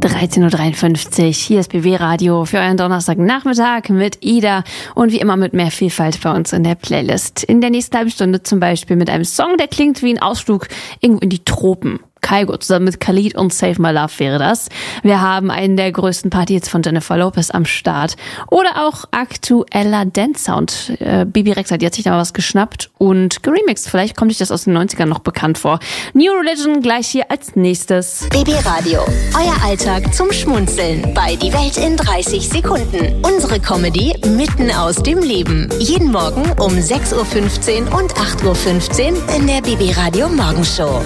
13.53 Uhr, hier ist BW Radio für euren Donnerstagnachmittag mit Ida und wie immer mit mehr Vielfalt bei uns in der Playlist. In der nächsten halben Stunde zum Beispiel mit einem Song, der klingt wie ein Ausflug irgendwo in die Tropen. Kygo zusammen mit Khalid und Save My Love wäre das. Wir haben einen der größten Party-Hits von Jennifer Lopez am Start. Oder auch aktueller Dance-Sound. Bibi Rexha, die hat sich da was geschnappt und geremixed. Vielleicht kommt euch das aus den 90ern noch bekannt vor. New Religion gleich hier als nächstes. BB Radio, euer Alltag zum Schmunzeln bei Die Welt in 30 Sekunden. Unsere Comedy mitten aus dem Leben. Jeden Morgen um 6.15 Uhr und 8.15 Uhr in der BB Radio Morgenshow.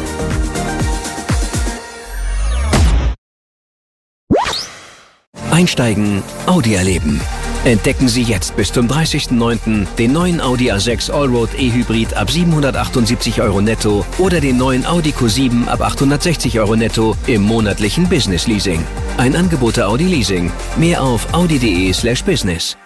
Einsteigen, Audi erleben. Entdecken Sie jetzt bis zum 30.09. den neuen Audi A6 Allroad E-Hybrid ab 778 € netto oder den neuen Audi Q7 ab 860 € netto im monatlichen Business Leasing. Ein Angebot der Audi Leasing. Mehr auf audi.de/business.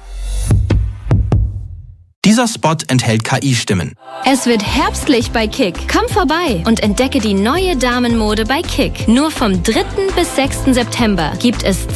Dieser Spot enthält KI-Stimmen. Es wird herbstlich bei Kick. Komm vorbei und entdecke die neue Damenmode bei Kick. Nur vom 3. bis 6. September gibt es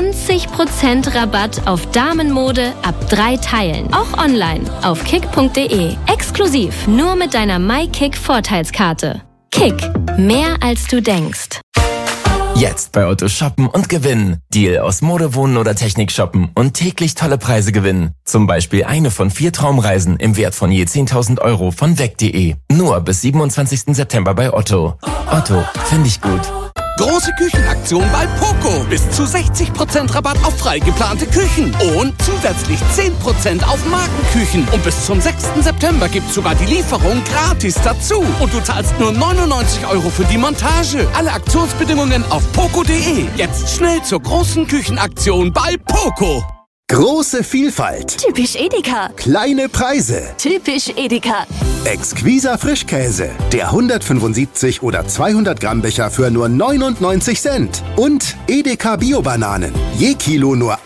20% Rabatt auf Damenmode ab 3 Teilen. Auch online auf kick.de. Exklusiv nur mit deiner MyKick-Vorteilskarte. Kick. Mehr als du denkst. Jetzt bei Otto shoppen und gewinnen. Deal aus Mode, Wohnen oder Technik shoppen und täglich tolle Preise gewinnen. Zum Beispiel eine von 4 Traumreisen im Wert von je 10.000 € von weg.de. Nur bis 27. September bei Otto. Otto, finde ich gut. Große Küchenaktion bei Poco. Bis zu 60% Rabatt auf frei geplante Küchen. Und zusätzlich 10% auf Markenküchen. Und bis zum 6. September gibt's sogar die Lieferung gratis dazu. Und du zahlst nur 99 € für die Montage. Alle Aktionsbedingungen auf poco.de. Jetzt schnell zur großen Küchenaktion bei Poco. Große Vielfalt. Typisch Edeka. Kleine Preise. Typisch Edeka. Exquiser Frischkäse. Der 175 oder 200 Gramm Becher für nur 99 Cent. Und Edeka Bio-Bananen. Je Kilo nur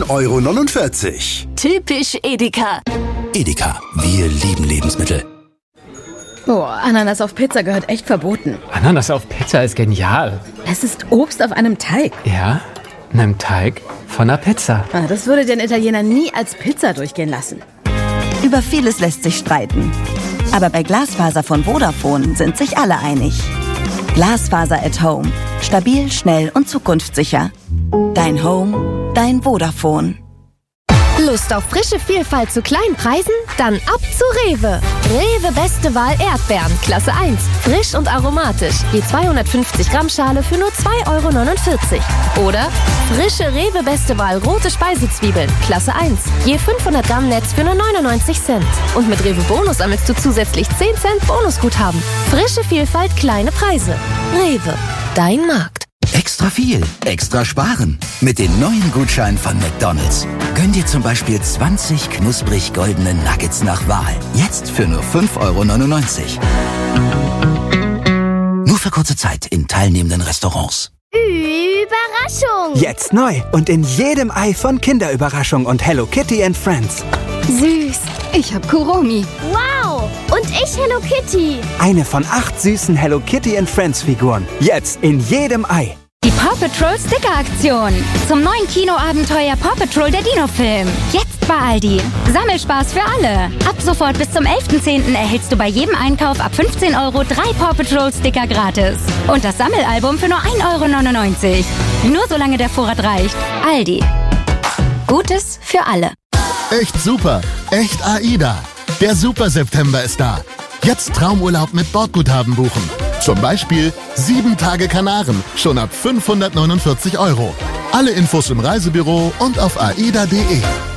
1,49 €. Typisch Edeka. Edeka, wir lieben Lebensmittel. Boah, Ananas auf Pizza gehört echt verboten. Ananas auf Pizza ist genial. Es ist Obst auf einem Teig. Ja, einem Teig von einer Pizza. Das würde den Italiener nie als Pizza durchgehen lassen. Über vieles lässt sich streiten. Aber bei Glasfaser von Vodafone sind sich alle einig. Glasfaser at Home. Stabil, schnell und zukunftssicher. Dein Home, dein Vodafone. Lust auf frische Vielfalt zu kleinen Preisen? Dann ab zu Rewe. Rewe Beste Wahl Erdbeeren, Klasse 1. Frisch und aromatisch. Je 250 Gramm Schale für nur 2,49 €. Oder frische Rewe Beste Wahl rote Speisezwiebeln, Klasse 1. Je 500 Gramm Netz für nur 99 Cent. Und mit Rewe Bonus sammelst du zusätzlich 10 Cent Bonusguthaben. Frische Vielfalt, kleine Preise. Rewe, dein Markt. Extra viel, extra sparen. Mit den neuen Gutscheinen von McDonald's. Gönn dir zum Beispiel 20 knusprig goldene Nuggets nach Wahl. Jetzt für nur 5,99 €. Nur für kurze Zeit in teilnehmenden Restaurants. Überraschung! Jetzt neu und in jedem Ei von Kinderüberraschung und Hello Kitty and Friends. Süß. Ich hab Kuromi. Wow. Und ich Hello Kitty. Eine von 8 süßen Hello Kitty and Friends Figuren. Jetzt in jedem Ei. Die Paw Patrol Sticker-Aktion. Zum neuen Kinoabenteuer Paw Patrol der Dino-Film. Jetzt bei Aldi. Sammelspaß für alle. Ab sofort bis zum 11.10. erhältst du bei jedem Einkauf ab 15 € 3 Paw Patrol Sticker gratis. Und das Sammelalbum für nur 1,99 €. Nur solange der Vorrat reicht. Aldi. Gutes für alle. Echt super. Echt AIDA. Der Super September ist da. Jetzt Traumurlaub mit Bordguthaben buchen. Zum Beispiel 7 Tage Kanaren, schon ab 549 €. Alle Infos im Reisebüro und auf aida.de.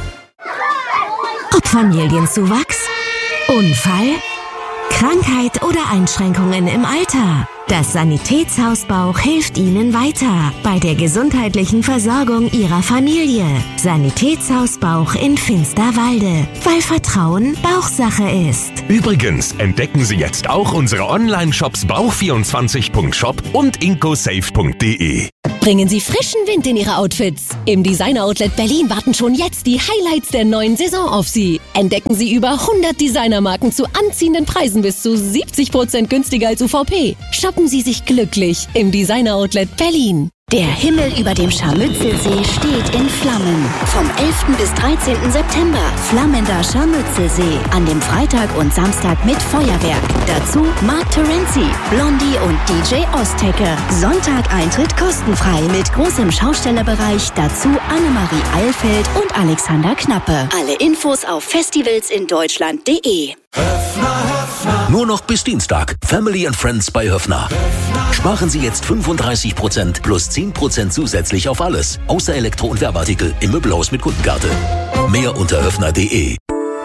Ob Familienzuwachs, Unfall, Krankheit oder Einschränkungen im Alter. Das Sanitätshaus Bauch hilft Ihnen weiter bei der gesundheitlichen Versorgung Ihrer Familie. Sanitätshaus Bauch in Finsterwalde, weil Vertrauen Bauchsache ist. Übrigens entdecken Sie jetzt auch unsere Online-Shops bauch24.shop und incosafe.de. Bringen Sie frischen Wind in Ihre Outfits. Im Designer Outlet Berlin warten schon jetzt die Highlights der neuen Saison auf Sie. Entdecken Sie über 100 Designermarken zu anziehenden Preisen bis zu 70% günstiger als UVP. Shoppen Sie sich glücklich im Designer Outlet Berlin. Der Himmel über dem Scharmützelsee steht in Flammen. Vom 11. bis 13. September flammender Scharmützelsee. An dem Freitag und Samstag mit Feuerwerk. Dazu Mark Terenzi, Blondie und DJ Oztecker. Sonntag Eintritt kostenfrei mit großem Schaustellerbereich. Dazu Annemarie Eilfeld und Alexander Knappe. Alle Infos auf festivalsindeutschland.de. Nur noch bis Dienstag. Family and Friends bei Höffner. Sparen Sie jetzt 35% plus 10% zusätzlich auf alles. Außer Elektro- und Werbeartikel im Möbelhaus mit Kundenkarte. Mehr unter höffner.de.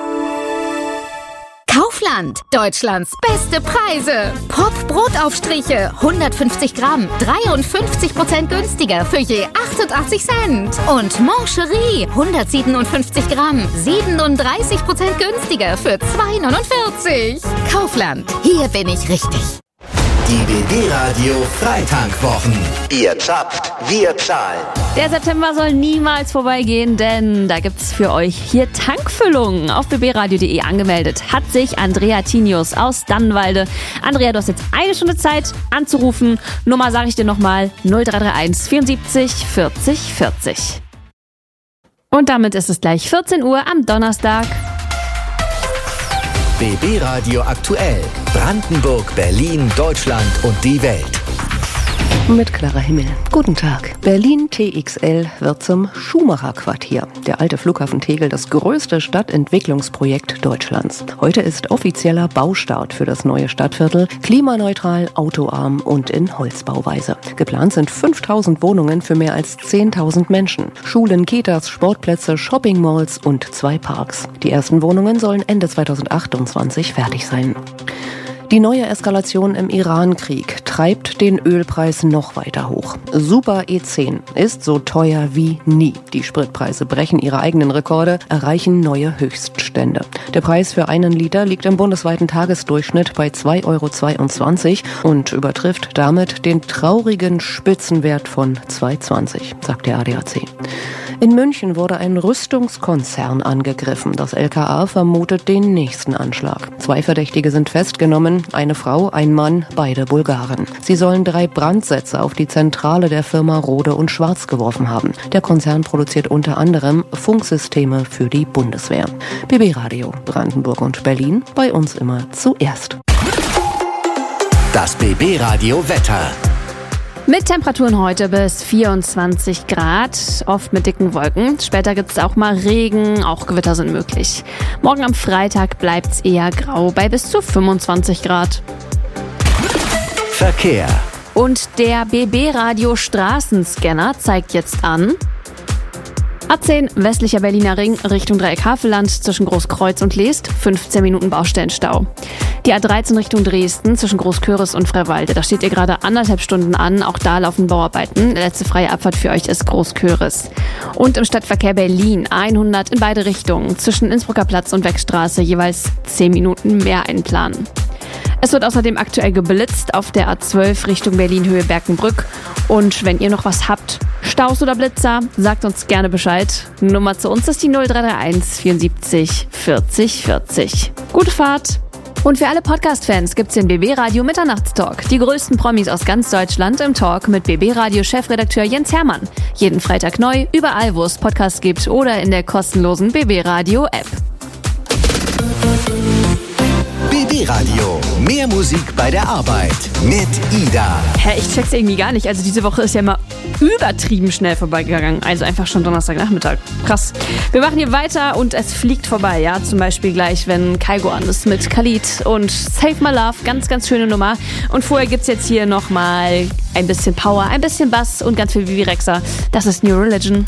Kaufland, Deutschlands beste Preise. Pop-Brotaufstriche, 150 Gramm, 53% günstiger für je 88 Cent. Und Mancherie, 157 Gramm, 37% günstiger für 2,49. Kaufland, hier bin ich richtig. Die BB-Radio Freitankwwochen. Ihr zapft, wir zahlen. Der September soll niemals vorbeigehen, denn da gibt's für euch hier Tankfüllungen. Auf bbradio.de angemeldet hat sich Andrea Tinius aus Dannenwalde. Andrea, du hast jetzt 1 Stunde Zeit anzurufen. Nummer sage ich dir nochmal, 0331 74 40 40. Und damit ist es gleich 14 Uhr am Donnerstag. BB Radio aktuell. Brandenburg, Berlin, Deutschland und die Welt. Mit Clara Himmel. Guten Tag. Berlin TXL wird zum Schumacher-Quartier. Der alte Flughafen Tegel, das größte Stadtentwicklungsprojekt Deutschlands. Heute ist offizieller Baustart für das neue Stadtviertel. Klimaneutral, autoarm und in Holzbauweise. Geplant sind 5000 Wohnungen für mehr als 10.000 Menschen. Schulen, Kitas, Sportplätze, Shoppingmalls und 2 Parks. Die ersten Wohnungen sollen Ende 2028 fertig sein. Die neue Eskalation im Iran-Krieg treibt den Ölpreis noch weiter hoch. Super E10 ist so teuer wie nie. Die Spritpreise brechen ihre eigenen Rekorde, erreichen neue Höchststände. Der Preis für 1 Liter liegt im bundesweiten Tagesdurchschnitt bei 2,22 € und übertrifft damit den traurigen Spitzenwert von 2,20, sagt der ADAC. In München wurde ein Rüstungskonzern angegriffen. Das LKA vermutet den nächsten Anschlag. 2 Verdächtige sind festgenommen, eine Frau, ein Mann, beide Bulgaren. Sie sollen 3 Brandsätze auf die Zentrale der Firma Rode und Schwarz geworfen haben. Der Konzern produziert unter anderem Funksysteme für die Bundeswehr. BB Radio, Brandenburg und Berlin, bei uns immer zuerst. Das BB Radio Wetter. Mit Temperaturen heute bis 24 Grad, oft mit dicken Wolken. Später gibt es auch mal Regen, auch Gewitter sind möglich. Morgen am Freitag bleibt es eher grau bei bis zu 25 Grad. Verkehr. Und der BB-Radio Straßenscanner zeigt jetzt an: A10 westlicher Berliner Ring Richtung Dreieck Havelland zwischen Großkreuz und Leest, 15 Minuten Baustellenstau. Die A13 Richtung Dresden zwischen Großköris und Freiwalde, da steht ihr gerade 1,5 Stunden an, auch da laufen Bauarbeiten. Letzte freie Abfahrt für euch ist Großköris. Und im Stadtverkehr Berlin 100 in beide Richtungen, zwischen Innsbrucker Platz und Wegstraße jeweils 10 Minuten mehr einplanen. Es wird außerdem aktuell geblitzt auf der A12 Richtung Berlin-Höhe Berkenbrück. Und wenn ihr noch was habt, Staus oder Blitzer, sagt uns gerne Bescheid. Nummer zu uns ist die 0331 74 40 40. Gute Fahrt! Und für alle Podcast-Fans gibt's den BB Radio Mitternachtstalk. Die größten Promis aus ganz Deutschland im Talk mit BB Radio Chefredakteur Jens Hermann. Jeden Freitag neu, überall wo es Podcasts gibt oder in der kostenlosen BB Radio App. BB Radio. Mehr Musik bei der Arbeit. Mit Ida. Hä, ich check's irgendwie gar nicht. Also diese Woche ist ja mal übertrieben schnell vorbeigegangen. Also einfach schon Donnerstagnachmittag. Krass. Wir machen hier weiter und es fliegt vorbei. Ja, zum Beispiel gleich, wenn Kaigo an ist mit Khalid und Save My Love. Ganz, ganz schöne Nummer. Und vorher gibt's jetzt hier nochmal ein bisschen Power, ein bisschen Bass und ganz viel Vivi Rexha. Das ist New Religion.